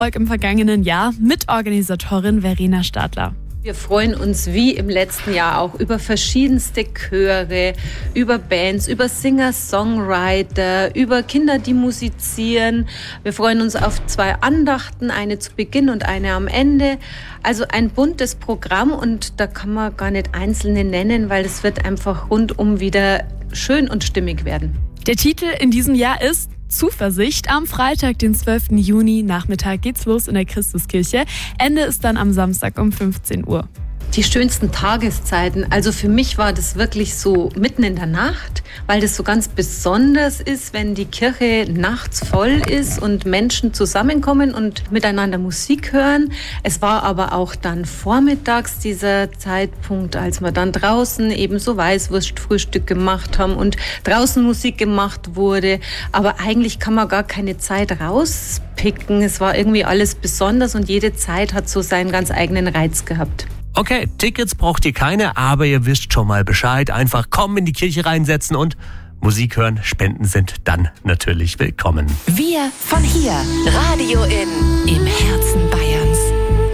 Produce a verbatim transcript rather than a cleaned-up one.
im vergangenen Jahr, Mitorganisatorin Verena Stadler. Wir freuen uns wie im letzten Jahr auch über verschiedenste Chöre, über Bands, über Singer-Songwriter, über Kinder, die musizieren. Wir freuen uns auf zwei Andachten, eine zu Beginn und eine am Ende. Also ein buntes Programm und da kann man gar nicht einzelne nennen, weil es wird einfach rundum wieder schön und stimmig werden. Der Titel in diesem Jahr ist Zuversicht. Am Freitag, den zwölften Juni, Nachmittag geht's los in der Christuskirche. Ende ist dann am Samstag um fünfzehn Uhr. Die schönsten Tageszeiten, also für mich war das wirklich so mitten in der Nacht, weil das so ganz besonders ist, wenn die Kirche nachts voll ist und Menschen zusammenkommen und miteinander Musik hören. Es war aber auch dann vormittags dieser Zeitpunkt, als wir dann draußen eben so Weißwurstfrühstück gemacht haben und draußen Musik gemacht wurde. Aber eigentlich kann man gar keine Zeit rauspicken. Es war irgendwie alles besonders und jede Zeit hat so seinen ganz eigenen Reiz gehabt. Okay, Tickets braucht ihr keine, aber ihr wisst schon mal Bescheid. Einfach kommen, in die Kirche reinsetzen und Musik hören. Spenden sind dann natürlich willkommen. Wir von hier. Radio in im Herzen Bayern.